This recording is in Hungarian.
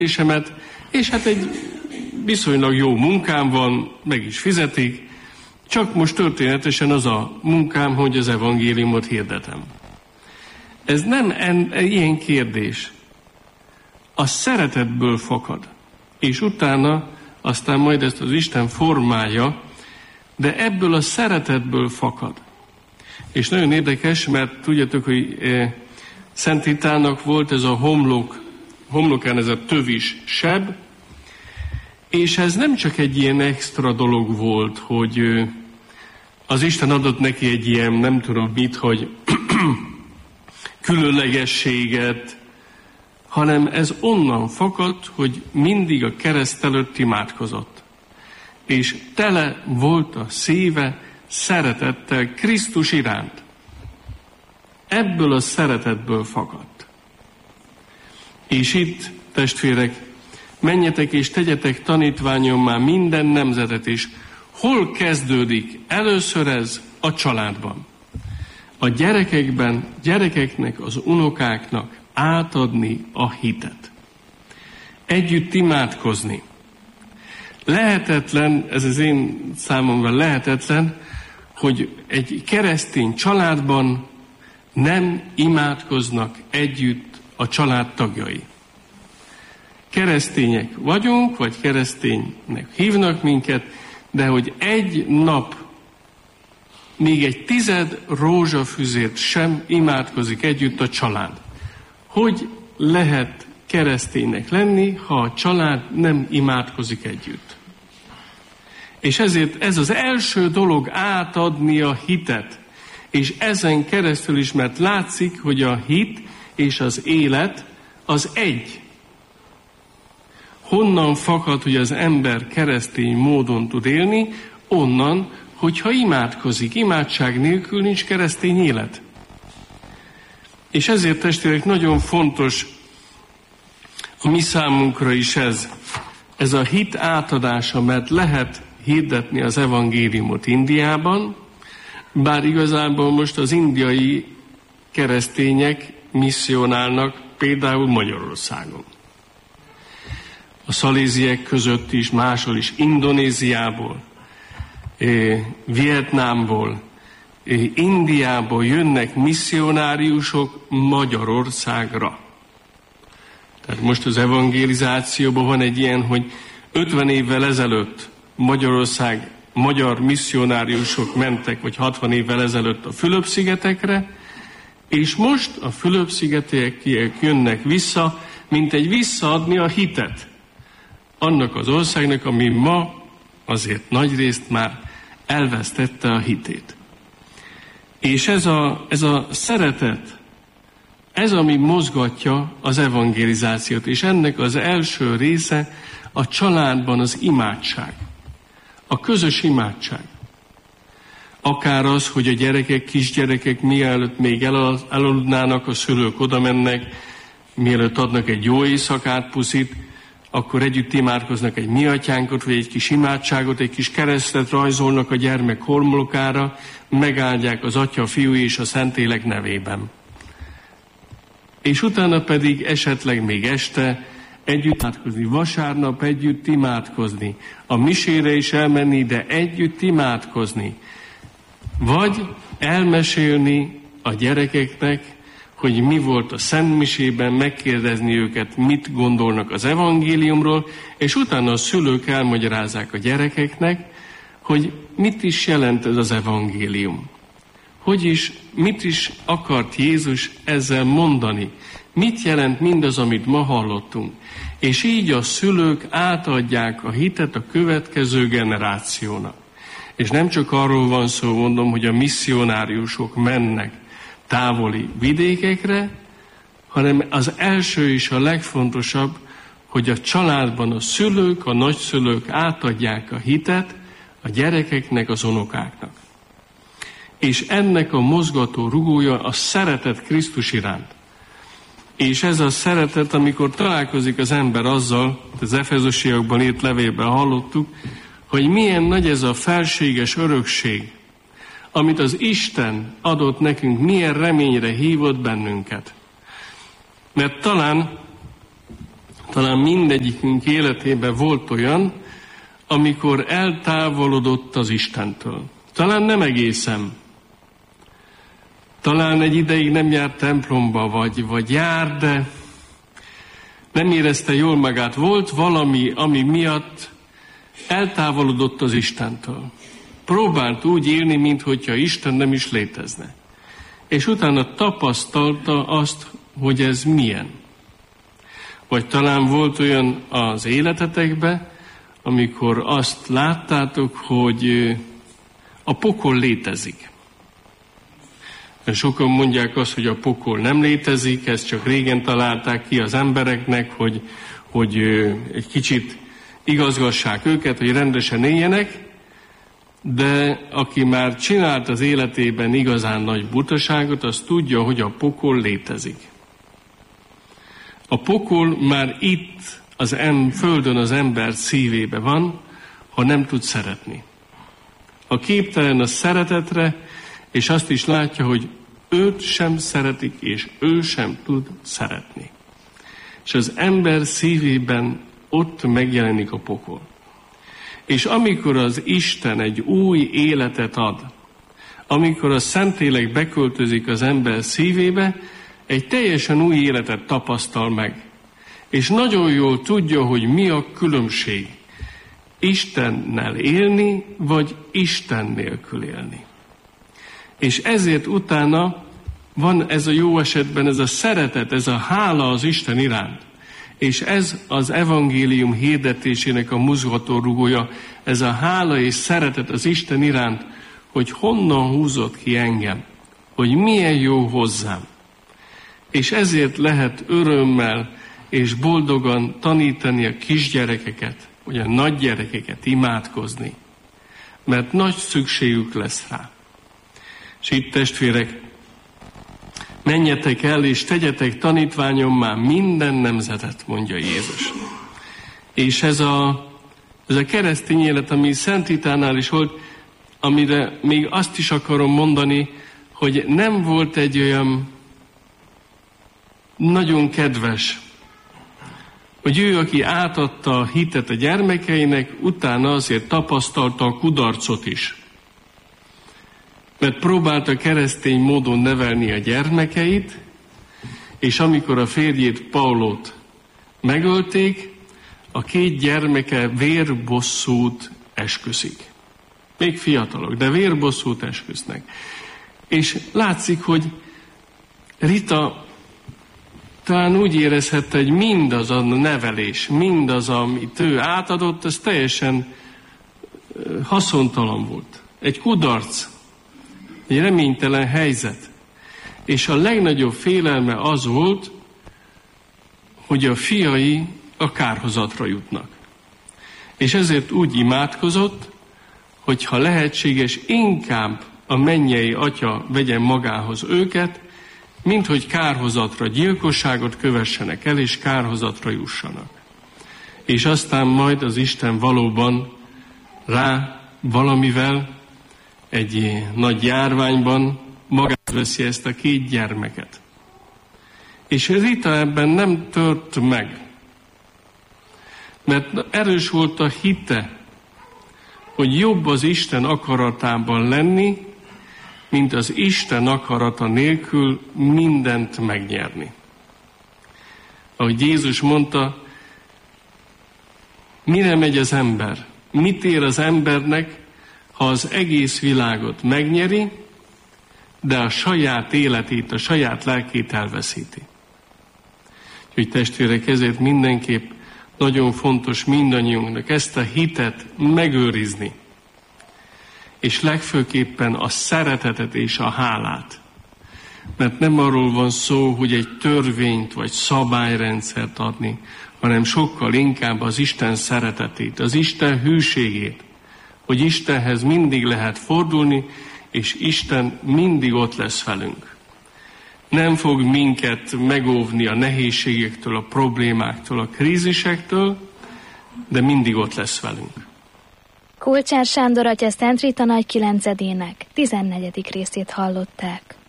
és hát egy viszonylag jó munkám van, meg is fizetik, csak most történetesen az a munkám, hogy az evangéliumot hirdetem. Ez nem ilyen kérdés. A szeretetből fakad, és utána aztán majd ezt az Isten formálja, de ebből a szeretetből fakad. És nagyon érdekes, mert tudjátok, hogy Szent Ritának volt ez a homlokán ez a tövis seb, és ez nem csak egy ilyen extra dolog volt, hogy az Isten adott neki egy ilyen, nem tudom mit, hogy különlegességet, hanem ez onnan fakadt, hogy mindig a kereszt előtt imádkozott. És tele volt a szíve szeretettel Krisztus iránt. Ebből a szeretetből fakadt. És itt, testvérek, menjetek és tegyetek tanítványommá minden nemzetet is. Hol kezdődik először ez? A családban. A gyerekeknek, az unokáknak átadni a hitet. Együtt imádkozni. Lehetetlen, ez az én számomra lehetetlen, hogy egy keresztény családban nem imádkoznak együtt a család tagjai. Keresztények vagyunk, vagy kereszténynek hívnak minket, de hogy egy nap még egy 10 rózsafüzért sem imádkozik együtt a család. Hogy lehet kereszténynek lenni, ha a család nem imádkozik együtt? És ezért ez az első dolog, átadni a hitet. És ezen keresztül is, mert látszik, hogy a hit és az élet az egy. Honnan fakad, hogy az ember keresztény módon tud élni? Onnan, hogyha imádkozik. Imádság nélkül nincs keresztény élet. És ezért, testvérek, nagyon fontos a mi számunkra is ez a hit átadása, mert lehet hirdetni az evangéliumot Indiában, bár igazából most az indiai keresztények misszionálnak például Magyarországon. A szaléziek között is, máshol is, Indonéziából, Vietnámból, Indiából jönnek misszionáriusok Magyarországra. Tehát most az evangelizációban van egy ilyen, hogy 50 évvel ezelőtt magyar misszionáriusok mentek, vagy 60 évvel ezelőtt a Fülöp-szigetekre, és most a Fülöp-szigetiek jönnek vissza, mint egy visszaadni a hitet annak az országnak, ami ma azért nagyrészt már elvesztette a hitét. És ez a szeretet, ez, ami mozgatja az evangelizációt, és ennek az első része a családban az imádság, a közös imádság. Akár az, hogy a gyerekek, kisgyerekek mielőtt még elaludnának, a szülők oda mennek, mielőtt adnak egy jó éjszakát, puszit, akkor együtt imádkoznak egy mi atyánkot, vagy egy kis imádságot, egy kis keresztet rajzolnak a gyermek homlokára, megáldják az Atya, Fiú és a Szentlélek nevében. És utána pedig esetleg még este együtt imádkozni, vasárnap együtt imádkozni, a misére is elmenni, de együtt imádkozni. Vagy elmesélni a gyerekeknek, hogy mi volt a szentmisében, megkérdezni őket, mit gondolnak az evangéliumról, és utána a szülők elmagyarázzák a gyerekeknek, hogy mit is jelent ez az evangélium. Mit is akart Jézus ezzel mondani? Mit jelent mindaz, amit ma hallottunk? És így a szülők átadják a hitet a következő generációnak. És nem csak arról van szó, mondom, hogy a misszionáriusok mennek távoli vidékekre, hanem az első és a legfontosabb, hogy a családban a szülők, a nagyszülők átadják a hitet a gyerekeknek, az unokáknak. És ennek a mozgató rugója a szeretet Krisztus iránt. És ez a szeretet, amikor találkozik az ember azzal, az Efezusiakban írt levélben hallottuk, hogy milyen nagy ez a felséges örökség, amit az Isten adott nekünk, milyen reményre hívott bennünket. Mert talán Talán mindegyikünk életében volt olyan, amikor eltávolodott az Istentől. Talán nem egészen. Talán egy ideig nem járt templomba, vagy jár, de nem érezte jól magát. Volt valami, ami miatt eltávolodott az Istentől. Próbált úgy élni, minthogyha Isten nem is létezne. És utána tapasztalta azt, hogy ez milyen. Vagy talán volt olyan az életetekben, amikor azt láttátok, hogy a pokol létezik. Sokan mondják azt, hogy a pokol nem létezik, ezt csak régen találták ki az embereknek, hogy egy kicsit igazgassák őket, hogy rendesen éljenek, de aki már csinált az életében igazán nagy butaságot, az tudja, hogy a pokol létezik. A pokol már itt földön az ember szívébe van, ha nem tud szeretni. Ha képtelen a szeretetre, és azt is látja, hogy őt sem szeretik, és ő sem tud szeretni. És az ember szívében ott megjelenik a pokol. És amikor az Isten egy új életet ad, amikor a Szentlélek beköltözik az ember szívébe, egy teljesen új életet tapasztal meg. És nagyon jól tudja, hogy mi a különbség. Istennel élni, vagy Isten nélkül élni. És ezért utána van ez a jó esetben, ez a szeretet, ez a hála az Isten iránt. És ez az evangélium hirdetésének a mozgatórugója, ez a hála és szeretet az Isten iránt, hogy honnan húzott ki engem, hogy milyen jó hozzám. És ezért lehet örömmel és boldogan tanítani a kisgyerekeket, vagy a nagygyerekeket imádkozni, mert nagy szükségük lesz rá. És itt, testvérek, menjetek el, és tegyetek tanítványommá minden nemzetet, mondja Jézus. És ez a keresztény élet, ami Szent Ritánál is volt, amire még azt is akarom mondani, hogy nem volt egy olyan nagyon kedves, hogy ő, aki átadta a hitet a gyermekeinek, utána azért tapasztalta a kudarcot is. Mert próbálta keresztény módon nevelni a gyermekeit, és amikor a férjét, Paulót megölték, a két gyermeke vérbosszút esküszik. Még fiatalok, de vérbosszút esküsznek. És látszik, hogy Rita talán úgy érezhette, hogy mindaz a nevelés, mindaz, amit ő átadott, ez teljesen haszontalan volt. Egy kudarc, egy reménytelen helyzet. És a legnagyobb félelme az volt, hogy a fiai a kárhozatra jutnak. És ezért úgy imádkozott, hogy ha lehetséges, inkább a mennyei Atya vegyen magához őket, mint hogy kárhozatra, gyilkosságot kövessenek el, és kárhozatra jussanak. És aztán majd az Isten valóban rá valamivel, egy nagy járványban magát veszi ezt a két gyermeket. És Rita ebben nem tört meg, mert erős volt a hite, hogy jobb az Isten akaratában lenni, mint az Isten akarata nélkül mindent megnyerni. Ahogy Jézus mondta, mire megy az ember? Mit ér az embernek, ha az egész világot megnyeri, de a saját életét, a saját lelkét elveszíti? Úgyhogy testvérek, ezért mindenképp nagyon fontos mindannyiunknak ezt a hitet megőrizni, és legfőképpen a szeretetet és a hálát. Mert nem arról van szó, hogy egy törvényt vagy szabályrendszert adni, hanem sokkal inkább az Isten szeretetét, az Isten hűségét, hogy Istenhez mindig lehet fordulni, és Isten mindig ott lesz velünk. Nem fog minket megóvni a nehézségektől, a problémáktól, a krízisektől, de mindig ott lesz velünk. Kulcsár Sándor atya Szent Rita Nagy Kilencedének 14. részét hallották.